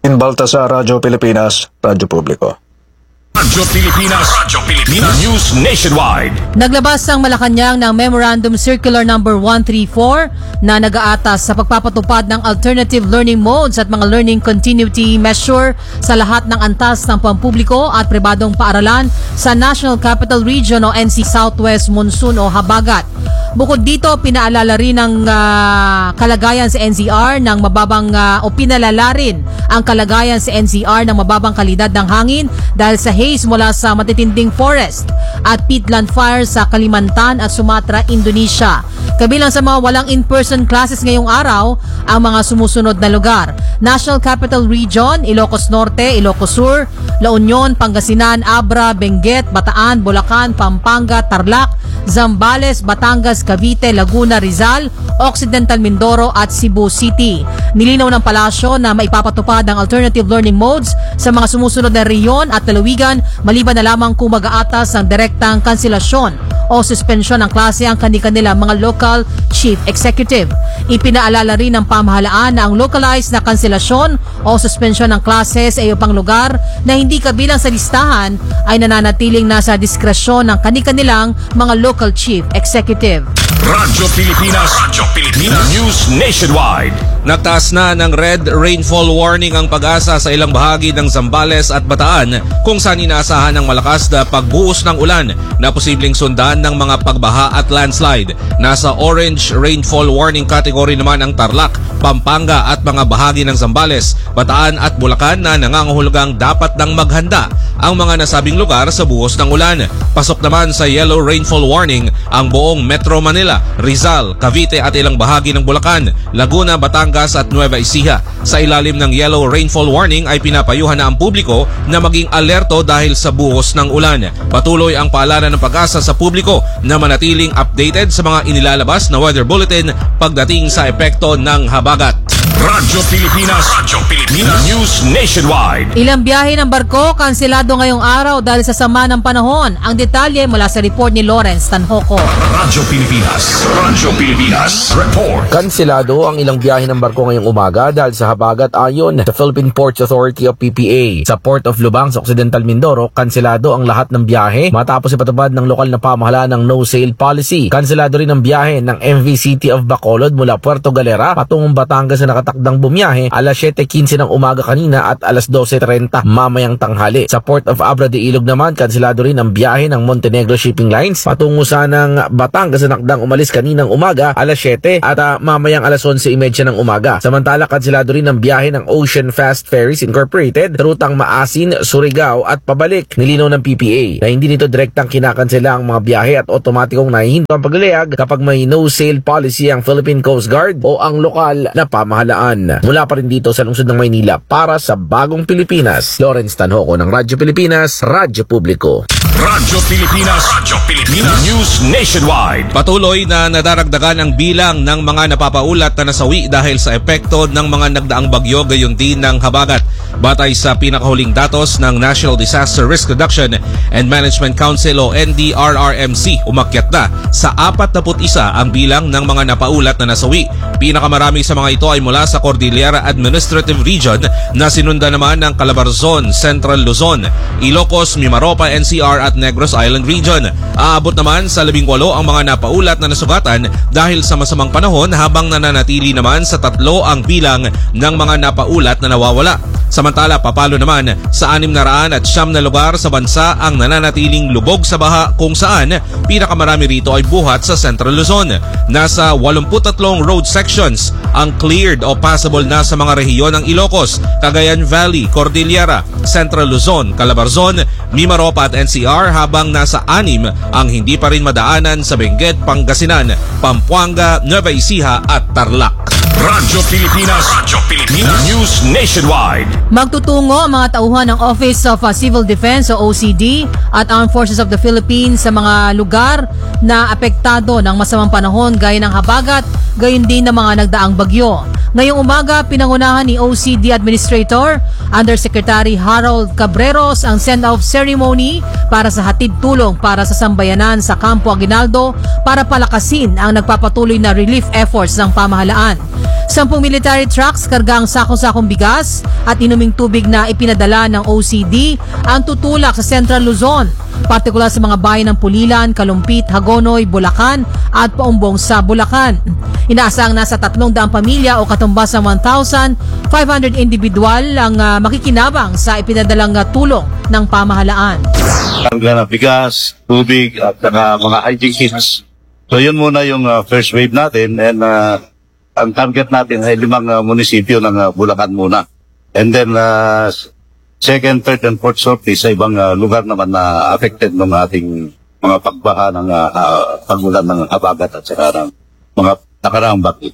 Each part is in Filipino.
Baltasar, Radyo Pilipinas, Radyo Publiko. Radyo Pilipinas, News Nationwide. Naglabas ang Malacanang ng Memorandum Circular No. 134 na nag-aatas sa pagpapatupad ng alternative learning modes at mga learning continuity measure sa lahat ng antas ng pampubliko at pribadong paaralan sa National Capital Region o NC Southwest Monsoon o Habagat. Bukod dito, pinaalala rin ang kalagayan sa NCR ng mababang o pinalala rin ang kalagayan sa NCR ng mababang kalidad ng hangin dahil sa haze mula sa matitinding forest at peatland fire sa Kalimantan at Sumatra, Indonesia. Kabilang sa mga walang in-person classes ngayong araw ang mga sumusunod na lugar: National Capital Region, Ilocos Norte, Ilocos Sur, La Union, Pangasinan, Abra, Benguet, Bataan, Bulacan, Pampanga, Tarlac, Zambales, Batangas, Cavite, Laguna, Rizal, Occidental Mindoro at Cebu City. Nilinaw ng palasyo na maipapatupad ang alternative learning modes sa mga sumusunod na rehiyon at lalawigan maliban na lamang kung mag-aatas ng direktang kanselasyon o suspensyon ng klase ang kanilang mga local chief executive. Ipinaalala rin ng pamahalaan na ang localized na kanselasyon o suspensyon ng klase sa iyong lugar na hindi kabilang sa listahan ay nananatiling nasa diskresyon ng kanilang mga local chief executive. Radyo Pilipinas, News Nationwide. Nagtaas na ng red rainfall warning ang Pag-asa sa ilang bahagi ng Zambales at Bataan kung saan inaasahan ng malakas na pagbuhos ng ulan na posibleng sundan ng mga pagbaha at landslide. Nasa orange rainfall warning category naman ang Tarlac, Pampanga at mga bahagi ng Zambales, Bataan at Bulacan na nangangahulugang dapat nang maghanda ang mga nasabing lugar sa buhos ng ulan. Pasok naman sa yellow rainfall warning ang buong Metro Manila, Rizal, Cavite at ilang bahagi ng Bulacan, Laguna, Batangas at Nueva Ecija. Sa ilalim ng yellow rainfall warning ay pinapayuhan na ang publiko na maging alerto dahil sa buhos ng ulan. Patuloy ang paalala ng Pag-asa sa publiko na manatiling updated sa mga inilalabas na weather bulletin pagdating sa epekto ng habagat. Radyo Pilipinas, News Nationwide. Ilang biyahe ng barko kanselado ngayong araw dahil sa sama ng panahon. Ang detalye mula sa report ni Lawrence Tanhoco. Radyo Pilipinas, report. Kanselado ang ilang biyahe ng barko ngayong umaga dahil sa habagat ayon sa Philippine Ports Authority o PPA. Sa Port of Lubang sa Occidental Mindoro, kanselado ang lahat ng biyahe matapos ipatupad ng lokal na pamahalaan ng no-sail policy. Kanselado rin ang biyahe ng MV City of Bacolod mula Puerto Galera patungong Batangas na nakatakdang bumiyahe alas 7:15 ng umaga kanina at alas 12:30 mamayang tanghali. Sa Port of Abra de Ilog naman, kanselado rin ang biyahe ng Montenegro Shipping Lines patungo sa ng Batangas na nakdang umalis kaninang umaga alas 7 at mamayang alas 11:30 ng umaga. Samantala, kanselado rin ang biyahe ng Ocean Fast Ferries Incorporated rutang Maasin, Surigao at pabalik. Nilinaw ng PPA na hindi nito direktang kinakansela ang mga biyahe at otomatikong nahihinto ang paglalayag kapag may no-sail policy ang Philippine Coast Guard o ang lokal na pamahalaan. Mula pa rin dito sa lungsod ng Maynila para sa Bagong Pilipinas, Lawrence Tanhoco ng Radyo Pilipinas, Radyo Publiko. Radyo Pilipinas, News Nationwide. Patuloy na nadaragdagan ang bilang ng mga napapaulat na nasawi dahil sa epekto ng mga nagdaang bagyo gayon din ng habagat. Batay sa pinakahuling datos ng National Disaster Risk Reduction and Management Council o NDRRMC, umakyat na sa 41 ang bilang ng mga napaulat na nasawi. Pinakamarami sa mga ito ay mula sa Cordillera Administrative Region na sinunda naman ng Calabarzon, Central Luzon, Ilocos, Mimaropa, NCR at Negros Island Region. Aabot naman sa 18 ang mga napaulat na nasugatan dahil sa masamang panahon habang nananatili naman sa 3 ang bilang ng mga napaulat na nawawala. Samantala, papalo naman sa 609 na lugar sa bansa ang nananatiling lubog sa baha kung saan pinakamarami rito ay buhat sa Central Luzon. Nasa 83 road sections ang cleared o passable na sa mga rehiyon ng Ilocos, Cagayan Valley, Cordillera, Central Luzon, Calabarzon, Mimaropa at NCR habang nasa 6 ang hindi pa rin madaanan sa Benguet, Pangasinan, Pampanga, Nueva Ecija at Tarlac. Radyo Pilipinas, News Nationwide. Magtutungo ang mga tauhan ng Office of Civil Defense o OCD at Armed Forces of the Philippines sa mga lugar na apektado ng masamang panahon gaya ng habagat, gayon din ng mga nagdaang bagyo. Ngayong umaga, pinangunahan ni OCD Administrator Undersecretary Harold Cabreros ang send-off ceremony para sa hatid tulong para sa sambayanan sa Campo Aguinaldo para palakasin ang nagpapatuloy na relief efforts ng pamahalaan. 10 military trucks kargang sakong-sakong bigas at inuming tubig na ipinadala ng OCD ang tutulak sa Central Luzon, partikular sa mga bayan ng Pulilan, Kalumpit, Hagonoy, Bulacan at Paumbong sa Bulacan. Inaasang nasa 300 pamilya o katumbas ng 1,500 individual ang makikinabang sa ipinadalang tulong ng pamahalaan. Ang bigas, tubig at mga hygiene kits. So yun muna yung first wave natin, and ang target natin ay 5 munisipyo ng Bulacan muna. And then second, third, and fourth sortie sa ibang lugar naman na affected ng ating mga pagbaha ng pagulan ng habagat at saka ng mga nakaraang bagyo.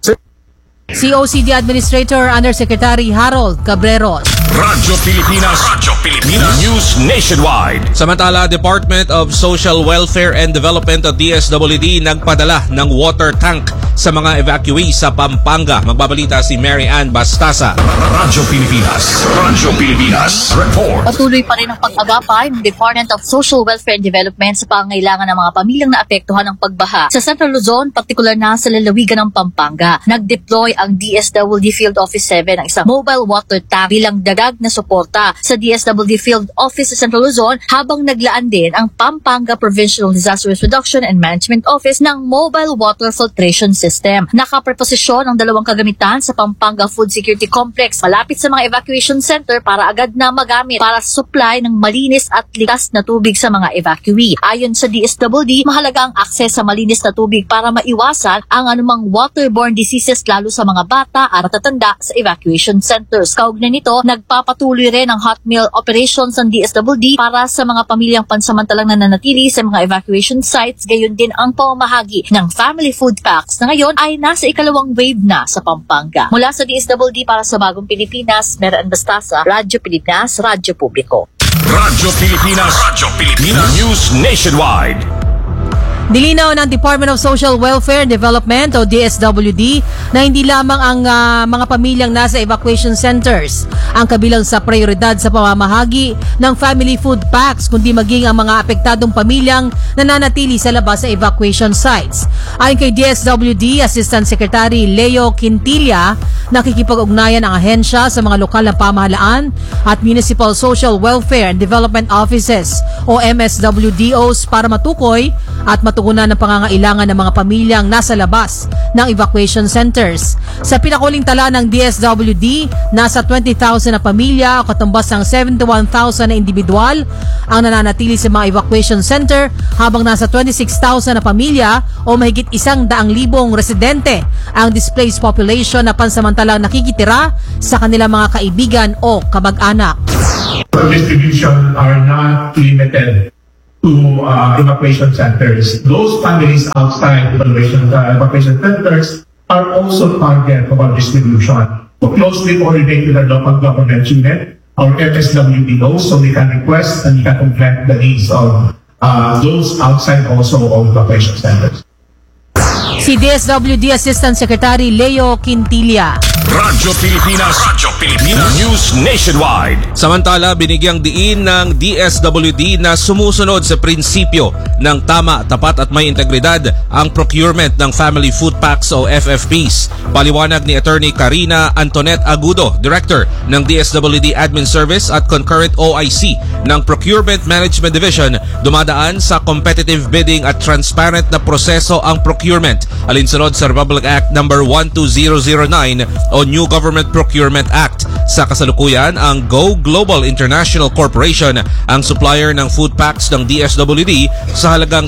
COCD Administrator Undersecretary Harold Cabreros. Radyo Pilipinas News Nationwide. Samantala, Department of Social Welfare and Development o DSWD nagpadala ng water tank sa mga evacuees sa Pampanga. Magbabalita si Mary Ann Bastasa. Radyo Pilipinas Report. Patuloy pa rin ang pag-agapay ng Department of Social Welfare and Development sa pangangailangan ng mga pamilyang naapektuhan ng pagbaha sa Central Luzon, partikular na sa lalawigan ng Pampanga. Nag-deploy ang DSWD Field Office 7 ng isang mobile water tank bilang dagdag na suporta sa DSWD Field Office sa Central Luzon, habang naglaan din ang Pampanga Provincial Disaster Risk Reduction and Management Office ng mobile water filtration system. Nakapreposisyon ang 2 kagamitan sa Pampanga Food Security Complex malapit sa mga evacuation center para agad na magamit para sa supply ng malinis at likas na tubig sa mga evacuee. Ayon sa DSWD, mahalaga ang akses sa malinis na tubig para maiwasan ang anumang waterborne diseases lalo sa mga bata at matatanda sa evacuation centers. Kaugnay nito, nagpapatuloy rin ang hot meal operations ng DSWD para sa mga pamilyang pansamantalang nananatili sa mga evacuation sites, gayon din ang pamamahagi ng family food packs na ngayon ay nasa ikalawang wave na sa Pampanga. Mula sa DSWD para sa Bagong Pilipinas, Mary Ann Bastasa, Radyo Pilipinas, Radyo Publiko. Radyo Pilipinas News Nationwide. Nilinaw ng Department of Social Welfare and Development o DSWD na hindi lamang ang mga pamilyang nasa evacuation centers ang kabilang sa prioridad sa pamamahagi ng family food packs, kundi maging ang mga apektadong pamilyang nananatili sa labas sa evacuation sites. Ayon kay DSWD Assistant Secretary Leo Quintilla, nakikipag-ugnayan ang ahensya sa mga lokal na pamahalaan at Municipal Social Welfare and Development Offices o MSWDOs para matukoy at matugunan ng pangangailangan ng mga pamilyang nasa labas ng evacuation centers. Sa pinakuling tala ng DSWD, nasa 20,000 na pamilya o katumbas ng 71,000 na individual ang nananatili sa mga evacuation center, habang nasa 26,000 na pamilya o mahigit 100,000 residente ang displaced population na pansamantalang nakikitira sa kanilang mga kaibigan o kamag-anak. Distribution are not limited to evacuation centers. Those families outside evacuation centers are also target of our distribution. To closely coordinate with our local government unit, our MSWDO, so we can request and we can complement the needs of those outside also of evacuation centers. Si DSWD Assistant Secretary Leo Quintilla. Radyo Pilipinas News Nationwide. Samantala, binigyang diin ng DSWD na sumusunod sa prinsipyo ng tama, tapat at may integridad ang procurement ng family food packs o FFPs. Paliwanag ni Attorney Karina Antoinette Agudo, Director ng DSWD Admin Service at Concurrent OIC ng Procurement Management Division, dumadaan sa competitive bidding at transparent na proseso ang procurement, alinsunod sa Republic Act No. 12009 o New Government Procurement Act. Sa kasalukuyan, ang Go Global International Corporation ang supplier ng food packs ng DSWD sa halagang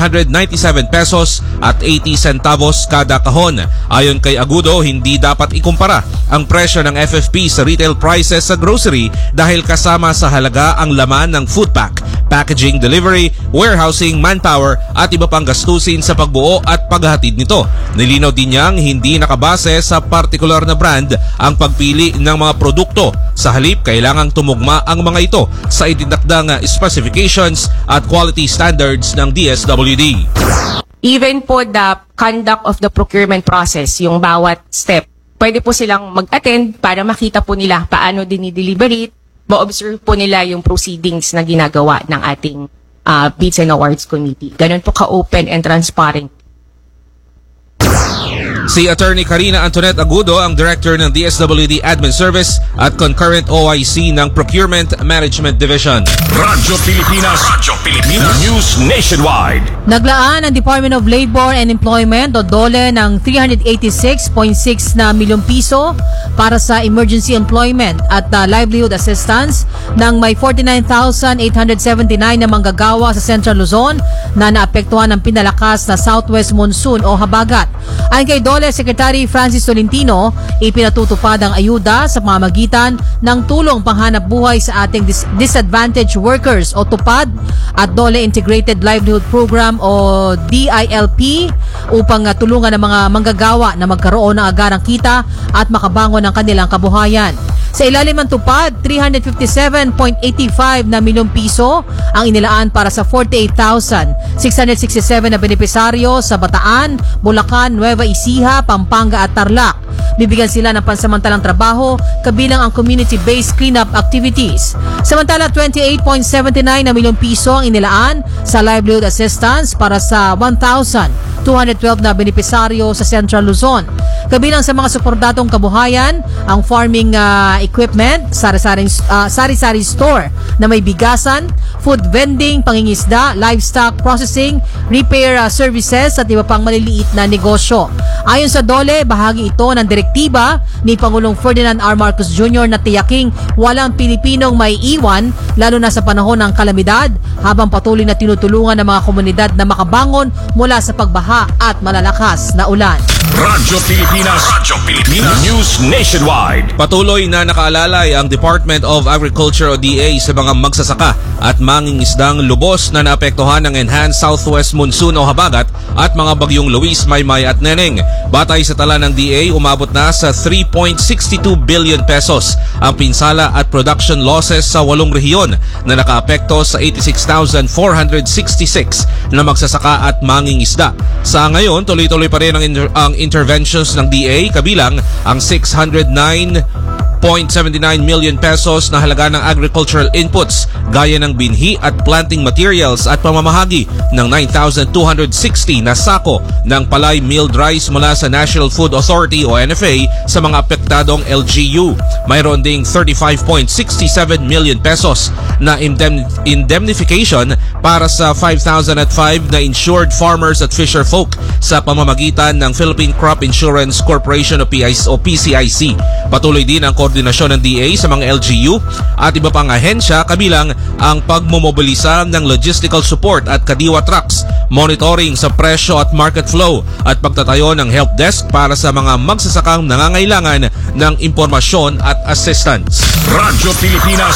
797 pesos at 80 centavos kada kahon. Ayon kay Agudo, hindi dapat ikumpara ang presyo ng FFP sa retail prices sa grocery dahil kasama sa halaga ang laman ng food pack, packaging, delivery, warehousing, manpower at iba pang gastusin sa pagbuo at paghahatid nito. Nilinaw din niyang hindi nakabase sa partikular na brand ang pagpili ng mga produkto. Sa halip, kailangang tumugma ang mga ito sa itinakdang specifications at quality standards ng DSWD. Even po the conduct of the procurement process, yung bawat step, pwede po silang mag-attend para makita po nila paano dinideliberate, ma-observe po nila yung proceedings na ginagawa ng ating Bids and Awards Committee. Ganun po ka-open and transparent. Si Attorney Karina Antoinette Agudo, ang Director ng DSWD Admin Service at Concurrent OIC ng Procurement Management Division. Radyo Pilipinas. News Nationwide. Naglaan ang Department of Labor and Employment o DOLE ng 386.6 na milyong piso para sa emergency employment at livelihood assistance ng may 49,879 na manggagawa sa Central Luzon na naapektuhan ng pinalakas na southwest monsoon o habagat. Ayon kay DOLE Secretary Francis Tolentino, ipinatutupad ang ayuda sa pamamagitan ng tulong panghanap buhay sa ating disadvantaged workers o TUPAD at DOLE Integrated Livelihood Program o DILP upang tulungan ang mga manggagawa na magkaroon ng agarang kita at makabangon ng kanilang kabuhayan. Sa ilalim ng TUPAD, 357.85 na milyong piso ang inilaan para sa 48,667 na benepisaryo sa Bataan, Bulacan, Nueva Ecija, Pampanga at Tarlac. Bibigyan sila ng pansamantalang trabaho kabilang ang community-based cleanup activities. Samantala, 28.79 na milyong piso ang inilaan sa livelihood assistance para sa 1,212 na benepisaryo sa Central Luzon. Kabilang sa mga suportadong kabuhayan, ang farming equipment, sari-sari store na may bigasan, food vending, pangingisda, livestock processing, repair services at iba pang maliliit na negosyo. Ayon sa DOLE, bahagi ito ng direktiba ni Pangulong Ferdinand R. Marcos Jr. na tiyaking walang Pilipinong may iwan lalo na sa panahon ng kalamidad habang patuloy na tinutulungan ng mga komunidad na makabangon mula sa pagbaha at malalakas na ulan. Radyo Pilipinas. News Nationwide. Patuloy na nakaalalay ang Department of Agriculture o DA sa mga magsasaka at mangingisdang lubos na naapektuhan ng enhanced southwest monsoon o habagat at mga bagyong Luis, Maymay at Neneng. Batay sa tala ng DA, umabot na sa 3.62 billion pesos ang pinsala at production losses sa 8 rehiyon na nakaapekto sa 86,466 na magsasaka at mangingisda. Sa ngayon, tuloy-tuloy pa rin ang interventions ng DA, kabilang ang 609.79 million pesos na halaga ng agricultural inputs gaya ng binhi at planting materials at pamamahagi ng 9,260 na sako ng palay milled rice mula sa National Food Authority o NFA sa mga apektadong LGU. Mayroon ding 35.67 million pesos na indemnification para sa 5,005 na insured farmers at fisher folk sa pamamagitan ng Philippine Crop Insurance Corporation o PCIC. Patuloy din ang koordinasyon ng DA sa mga LGU at iba pang ahensya, kabilang ang pagmomobilisa ng logistical support at kadiwa trucks, monitoring sa presyo at market flow at pagtatayo ng help desk para sa mga magsasakang nangangailangan ng impormasyon at assistance. Radyo Pilipinas.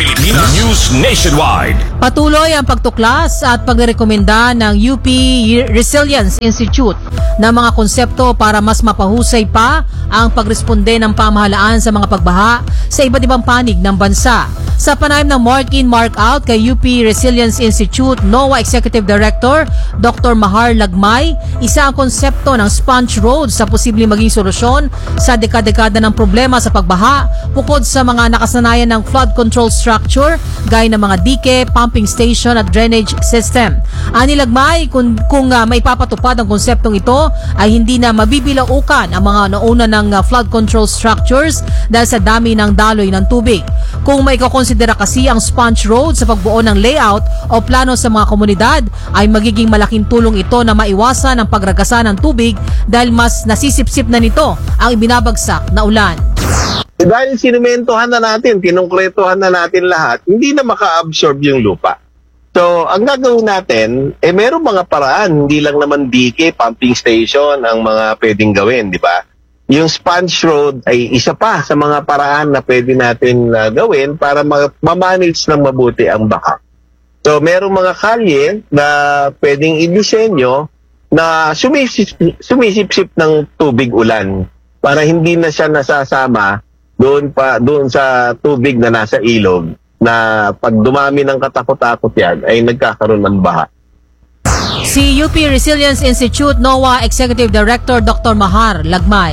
News Nationwide. Patuloy ang pagtuklas at pagrekomenda ng UP Resilience Institute ng mga konsepto para mas mapahusay pa ang pagresponde ng pamahalaan sa mga pagbaha sa iba't ibang panig ng bansa. Sa panayam ng Mark-in, Mark-out kay UP Resilience Institute NOAA Executive Director Dr. Mahar Lagmay, isa ang konsepto ng sponge road sa posibleng maging solusyon sa dekada-dekada ng problema sa pagbaha bukod sa mga nakasanayan ng flood control structure gaya ng mga dike, pumping station at drainage system. Ani Lagmay, kung may papatupad ang konseptong ito ay hindi na mabibilaukan ang mga nauna ng flood control structures dahil sa dami ng daloy ng tubig. Kung may kakonsidera kasi ang sponge road sa pagbuo ng layout o plano sa mga komunidad, ay magiging malaking tulong ito na maiwasan ang pagragasa ng tubig dahil mas nasisipsip na nito ang ibinabagsak na ulan. Dahil sinumentohan na natin, kinongkretohan na natin lahat, hindi na maka-absorb yung lupa. So, ang gagawin natin, meron mga paraan, hindi lang naman dike, pumping station ang mga pwedeng gawin, di ba? Yung sponge road ay isa pa sa mga paraan na pwede natin gawin para ma-manage ng mabuti ang baha. So, merong mga kalye na pwedeng i-disenyo na sumisipsip ng tubig ulan para hindi na siya nasasama doon sa tubig na nasa ilog na pag dumami ng katakot-takot yan ay nagkakaroon ng baha. Si UP Resilience Institute NOAA Executive Director Dr. Mahar Lagmay.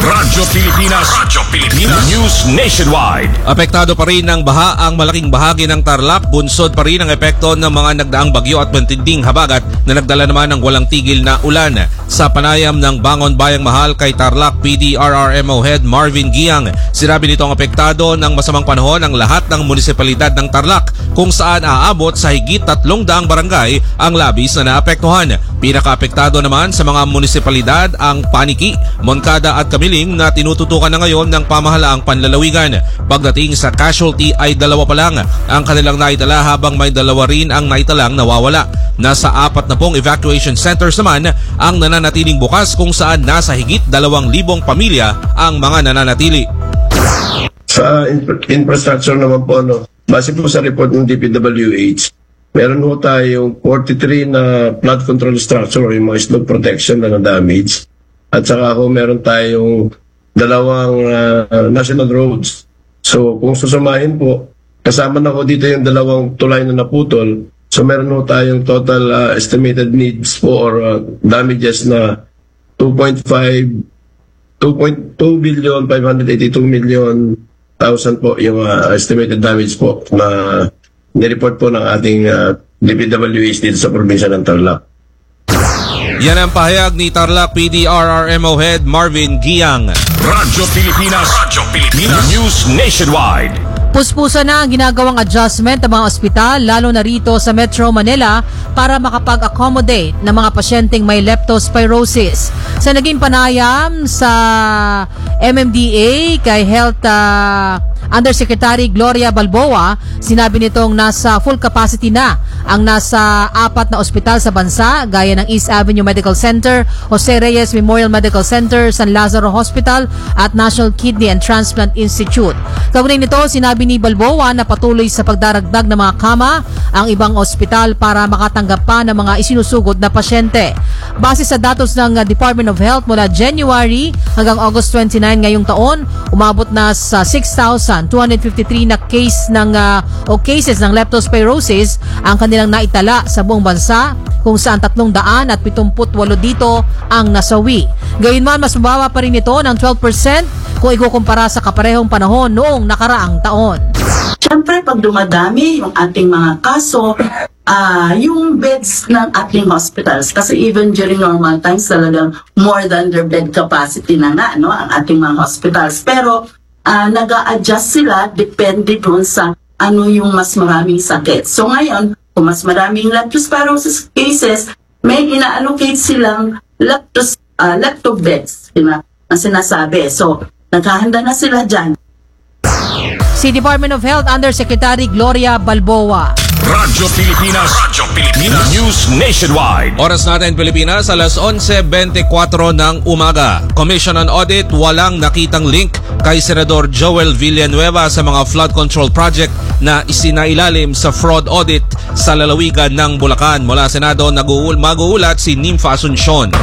Radyo Pilipinas. News Nationwide. Apektado pa rin ng baha ang malaking bahagi ng Tarlac. Bunsod pa rin ang epekto ng mga nagdaang bagyo at matinding habagat na nagdala naman ng walang tigil na ulan. Sa panayam ng Bangon Bayang Mahal kay Tarlac PD RRMO Head Marvin Giang, sinabi nitong apektado ng masamang panahon ang lahat ng munisipalidad ng Tarlac, kung saan aabot sa higit 300 barangay ang labis na naapektuhan. Pinakaapektado naman sa mga munisipalidad ang Paniki, Moncada at Kamiling na tinututukan na ngayon ng pamahalaang panlalawigan. Pagdating sa casualty ay 2 pa lang ang kanilang naitala, habang may 2 rin ang naitalang nawawala. Nasa 40 evacuation centers naman ang nananatiling bukas, kung saan nasa higit 2,000 pamilya ang mga nananatili. Sa infrastructure naman po, base po sa report ng DPWH, meron po tayong 43 na flood control structure o yung mga slope protection na na-damage. At saka meron tayong 2 national roads. So kung susumahin po, kasama na ko dito yung 2 tulay na naputol. So meron po tayong total estimated needs po or damages na 2.5 billion 582 million thousand po yung estimated damage po na nireport po ng ating DPWH dito sa probinsya ng Tarlac. Yan ang pahayag ni Tarlac PD RRMO Head Marvin Giang. Radyo Pilipinas. News Nationwide. Puspusa na ang ginagawang adjustment ng mga ospital, lalo na rito sa Metro Manila, para makapag-accommodate ng mga pasyenteng may leptospirosis. Sa naging panayam sa MMDA kay Health Undersecretary Gloria Balboa, sinabi nitong nasa full capacity na ang nasa 4 na ospital sa bansa, gaya ng East Avenue Medical Center, Jose Reyes Memorial Medical Center, San Lazaro Hospital at National Kidney and Transplant Institute. Kaugnay nito, sinabi ni Balboa na patuloy sa pagdaragdag ng mga kama ang ibang ospital para makatanggap pa ng mga isinusugod na pasyente. Base sa datos ng Department of Health, mula January hanggang August 29 ngayong taon, umabot na sa 6,253 na cases ng leptospirosis ang kanilang naitala sa buong bansa, kung saan 378 dito ang nasawi. Gayunman, mas mababa pa rin ito ng 12% kung ikukumpara sa kaparehong panahon noong nakaraang taon. Siyempre, pag dumadami yung ating mga kaso, yung beds ng ating hospitals, kasi even during normal times talagang more than their bed capacity na nga, ang ating mga hospitals. Pero nag-a-adjust sila depende doon sa ano yung mas maraming sakit. So ngayon, kung mas maraming leptospirosis cases, may ina-allocate silang leptobeds na sinasabi. So, naghahanda na sila dyan. Si Department of Health Undersecretary Gloria Balboa. Radyo Pilipinas. News Nationwide. Oras natin Pilipinas, alas 11:24 ng umaga. Commission on Audit, walang nakitang link kay Senador Joel Villanueva sa mga flood control project na isinailalim sa fraud audit sa lalawigan ng Bulacan. Mula Senado, mag-uulat si Nympha Asuncion.